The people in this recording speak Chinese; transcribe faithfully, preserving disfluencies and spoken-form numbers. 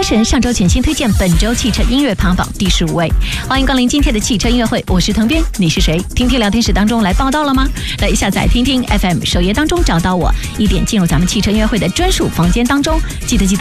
天神上周全新推荐本周汽车音乐排行榜第十五位。欢迎光临今天的汽车音乐会，我是腾边，你是谁？听听聊天室当中来报道了吗？来下载听听 F M 首页当中找到我，一点进入咱们汽车音乐会的专属房间当中，记得记得。